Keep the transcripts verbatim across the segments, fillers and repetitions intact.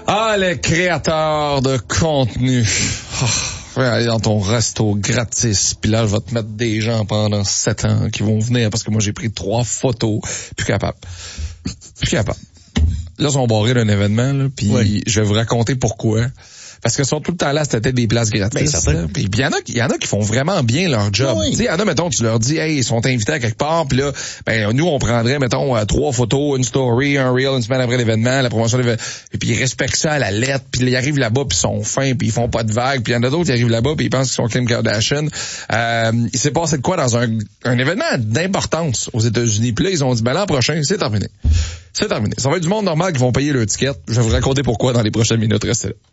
Ah, les créateurs de contenu. Oh. Aller dans ton resto gratis, puis là, je vais te mettre des gens pendant sept ans qui vont venir parce que moi, j'ai pris trois photos. Plus capable. Plus capable. Là, ils sont barrés d'un événement, là, puis oui. Je vais vous raconter pourquoi. Parce qu'ils sont tout le temps là, c'était peut-être des places gratis. Ben, puis il y en a, il y en a qui font vraiment bien leur job. Oui. Tu sais, il y en a, mettons, tu leur dis, hey, ils sont invités à quelque part, puis là, ben, nous, on prendrait, mettons, euh, trois photos, une story, un reel, une semaine après l'événement, la promotion de l'événement. Et puis ils respectent ça à la lettre, puis ils arrivent là-bas, puis ils sont fins, puis ils font pas de vagues, puis il y en a d'autres qui arrivent là-bas, puis ils pensent qu'ils sont Kim Kardashian. Euh, il s'est passé de quoi dans un, un événement d'importance aux États-Unis. Puis là, ils ont dit, ben l'an prochain, c'est terminé. C'est terminé. Ça va être du monde normal qui vont payer leur ticket. Je vais vous raconter pourquoi dans les prochaines minutes. Restez là.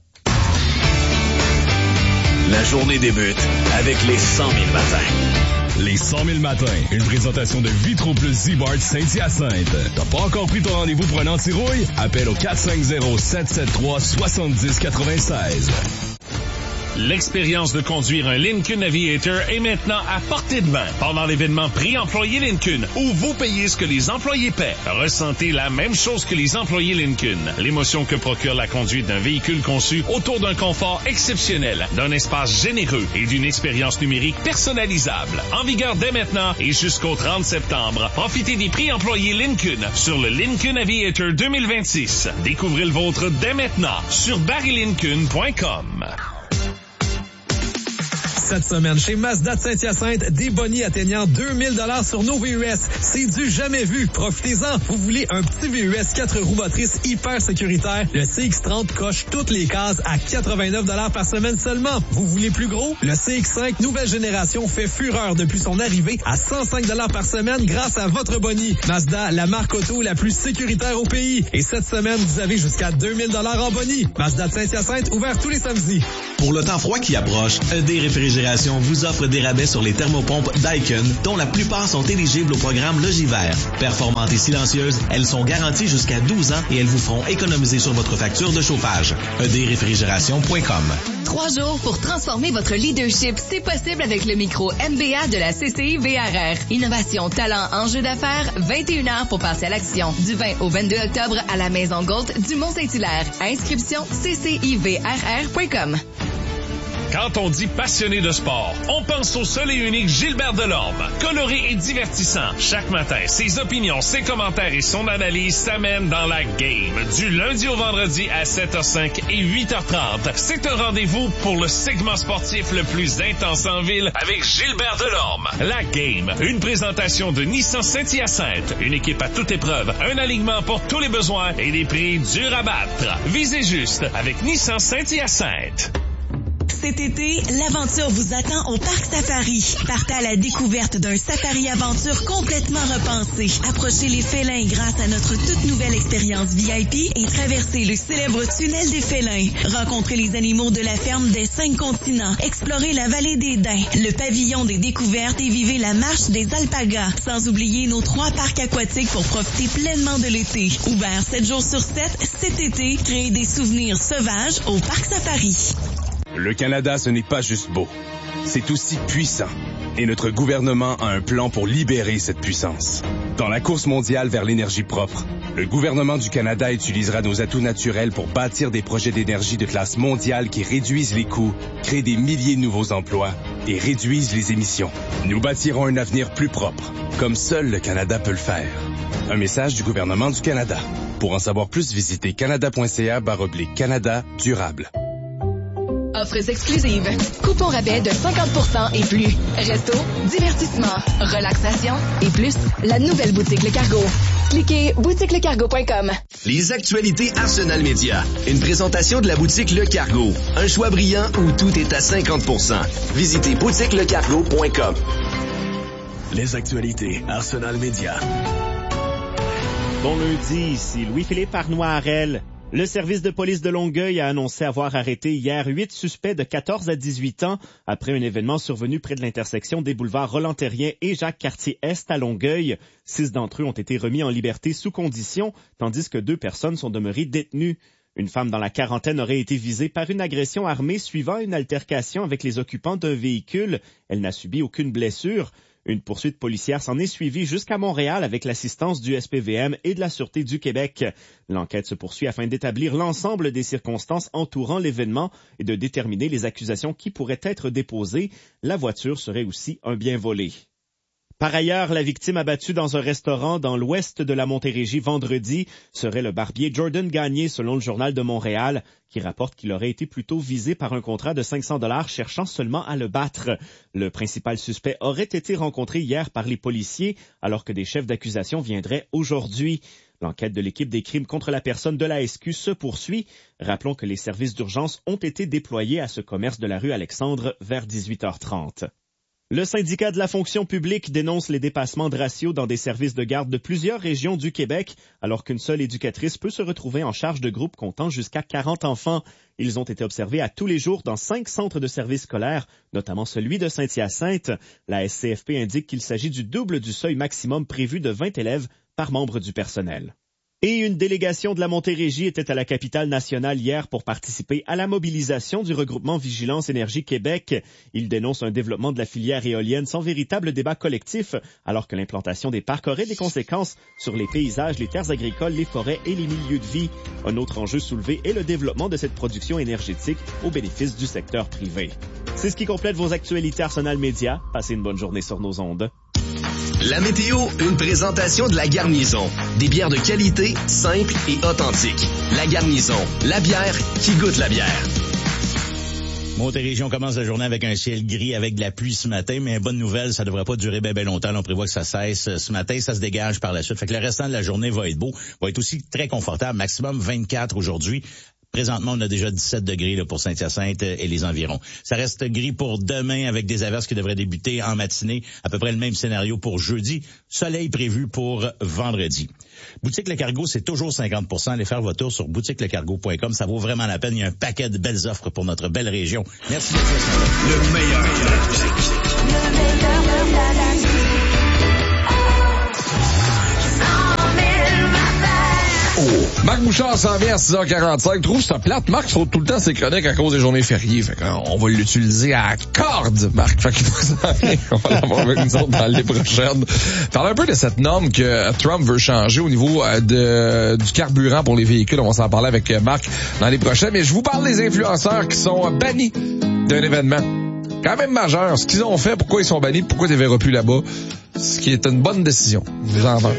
La journée débute avec les cent mille matins. Les cent mille matins, une présentation de Vitro Plus Z-Bart Saint-Hyacinthe. T'as pas encore pris ton rendez-vous pour un anti-rouille? Appelle au quatre cinq zéro, sept sept trois, six zéro neuf six. L'expérience de conduire un Lincoln Aviator est maintenant à portée de main pendant l'événement Prix Employé Lincoln, où vous payez ce que les employés paient. Ressentez la même chose que les employés Lincoln. L'émotion que procure la conduite d'un véhicule conçu autour d'un confort exceptionnel, d'un espace généreux et d'une expérience numérique personnalisable. En vigueur dès maintenant et jusqu'au trente septembre, profitez des Prix Employés Lincoln sur le Lincoln Aviator deux mille vingt-six. Découvrez le vôtre dès maintenant sur barry lincoln point com. Cette semaine, chez Mazda de Saint-Hyacinthe, des bonnies atteignant deux mille dollars sur nos V U S. C'est du jamais vu. Profitez-en. Vous voulez un petit V U S quatre roues motrices hyper sécuritaire? Le C X trente coche toutes les cases à quatre-vingt-neuf dollars par semaine seulement. Vous voulez plus gros? Le C X cinq nouvelle génération fait fureur depuis son arrivée à cent cinq dollars par semaine grâce à votre bonnie. Mazda, la marque auto la plus sécuritaire au pays. Et cette semaine, vous avez jusqu'à deux mille dollars en bonnie. Mazda de Saint-Hyacinthe, ouvert tous les samedis. Pour le temps froid qui approche, E D Réfrigération vous offre des rabais sur les thermopompes Daikin, dont la plupart sont éligibles au programme Logivert. Performantes et silencieuses, elles sont garanties jusqu'à douze ans et elles vous feront économiser sur votre facture de chauffage. E D réfrigération point com. Trois jours pour transformer votre leadership, c'est possible avec le micro M B A de la C C I V R R. Innovation, talent, enjeu d'affaires, vingt et une heures pour passer à l'action. Du vingt au vingt-deux octobre à la Maison Gault du Mont-Saint-Hilaire. Inscription c c i v r r point com. Quand on dit passionné de sport, on pense au seul et unique Gilbert Delorme. Coloré et divertissant, chaque matin, ses opinions, ses commentaires et son analyse s'amènent dans la game. Du lundi au vendredi à sept heures cinq et huit heures trente. C'est un rendez-vous pour le segment sportif le plus intense en ville avec Gilbert Delorme. La game, une présentation de Nissan Saint-Hyacinthe. Une équipe à toute épreuve, un alignement pour tous les besoins et des prix durs à battre. Visez juste avec Nissan Saint-Hyacinthe. Cet été, l'aventure vous attend au Parc Safari. Partez à la découverte d'un safari aventure complètement repensé. Approchez les félins grâce à notre toute nouvelle expérience V I P et traversez le célèbre tunnel des félins. Rencontrez les animaux de la ferme des cinq continents. Explorez la vallée des Daims, le pavillon des découvertes et vivez la marche des alpagas. Sans oublier nos trois parcs aquatiques pour profiter pleinement de l'été. Ouvert sept jours sur sept, cet été, créez des souvenirs sauvages au Parc Safari. Le Canada, ce n'est pas juste beau. C'est aussi puissant. Et notre gouvernement a un plan pour libérer cette puissance. Dans la course mondiale vers l'énergie propre, le gouvernement du Canada utilisera nos atouts naturels pour bâtir des projets d'énergie de classe mondiale qui réduisent les coûts, créent des milliers de nouveaux emplois et réduisent les émissions. Nous bâtirons un avenir plus propre, comme seul le Canada peut le faire. Un message du gouvernement du Canada. Pour en savoir plus, visitez canada.ca barre oblique Canada durable. Offres exclusives. Coupons rabais de cinquante pour cent et plus. Resto, divertissement, relaxation et plus. La nouvelle boutique Le Cargo. Cliquez boutique le cargo point com. Les actualités Arsenal Média. Une présentation de la boutique Le Cargo. Un choix brillant où tout est à cinquante pour cent. Visitez boutique le cargo point com. Les actualités Arsenal Média. Bon lundi, ici Louis-Philippe Arnois-Harel. Le service de police de Longueuil a annoncé avoir arrêté hier huit suspects de quatorze à dix-huit ans après un événement survenu près de l'intersection des boulevards Roland-Thérien et Jacques-Cartier-Est à Longueuil. Six d'entre eux ont été remis en liberté sous condition, tandis que deux personnes sont demeurées détenues. Une femme dans la quarantaine aurait été visée par une agression armée suivant une altercation avec les occupants d'un véhicule. Elle n'a subi aucune blessure. Une poursuite policière s'en est suivie jusqu'à Montréal avec l'assistance du S P V M et de la Sûreté du Québec. L'enquête se poursuit afin d'établir l'ensemble des circonstances entourant l'événement et de déterminer les accusations qui pourraient être déposées. La voiture serait aussi un bien volé. Par ailleurs, la victime abattue dans un restaurant dans l'ouest de la Montérégie vendredi serait le barbier Jordan Gagné, selon le Journal de Montréal, qui rapporte qu'il aurait été plutôt visé par un contrat de cinq cents dollars cherchant seulement à le battre. Le principal suspect aurait été rencontré hier par les policiers, alors que des chefs d'accusation viendraient aujourd'hui. L'enquête de l'équipe des crimes contre la personne de la S Q se poursuit. Rappelons que les services d'urgence ont été déployés à ce commerce de la rue Alexandre vers dix-huit heures trente. Le syndicat de la fonction publique dénonce les dépassements de ratios dans des services de garde de plusieurs régions du Québec, alors qu'une seule éducatrice peut se retrouver en charge de groupes comptant jusqu'à quarante enfants. Ils ont été observés à tous les jours dans cinq centres de services scolaires, notamment celui de Saint-Hyacinthe. La S C F P indique qu'il s'agit du double du seuil maximum prévu de vingt élèves par membre du personnel. Et une délégation de la Montérégie était à la capitale nationale hier pour participer à la mobilisation du regroupement Vigilance Énergie Québec. Il dénonce un développement de la filière éolienne sans véritable débat collectif, alors que l'implantation des parcs aurait des conséquences sur les paysages, les terres agricoles, les forêts et les milieux de vie. Un autre enjeu soulevé est le développement de cette production énergétique au bénéfice du secteur privé. C'est ce qui complète vos actualités Arsenal Média. Passez une bonne journée sur nos ondes. La météo, une présentation de La Garnison. Des bières de qualité, simples et authentiques. La Garnison, la bière qui goûte la bière. Montérégie, on commence la journée avec un ciel gris avec de la pluie ce matin, mais bonne nouvelle, ça devrait pas durer bien ben longtemps. On prévoit que ça cesse ce matin, ça se dégage par la suite. Fait que le restant de la journée va être beau, va être aussi très confortable, maximum vingt-quatre aujourd'hui. Présentement, on a déjà dix-sept degrés là, pour Saint-Hyacinthe et les environs. Ça reste gris pour demain avec des averses qui devraient débuter en matinée. À peu près le même scénario pour jeudi. Soleil prévu pour vendredi. Boutique Le Cargo, c'est toujours cinquante pour cent. Allez faire votre tour sur boutique le cargo point com. Ça vaut vraiment la peine. Il y a un paquet de belles offres pour notre belle région. Merci beaucoup. Le meilleur de la musique. Le meilleur de la musique. Oh. Marc Bouchard s'en vient à six heures quarante-cinq. Trouve ça plate. Marc saute tout le temps ses chroniques à cause des journées fériées. Fait qu'on va l'utiliser à corde, Marc. Fait qu'il s'en vient. On va l'avoir avec nous autres dans l'année prochaine. Parle un peu de cette norme que Trump veut changer au niveau de, du carburant pour les véhicules. On va s'en parler avec Marc dans les prochaines. Mais je vous parle des influenceurs qui sont bannis d'un événement quand même majeur. Ce qu'ils ont fait, pourquoi ils sont bannis, pourquoi ils ne verront plus là-bas. Ce qui est une bonne décision. Je vous en vends.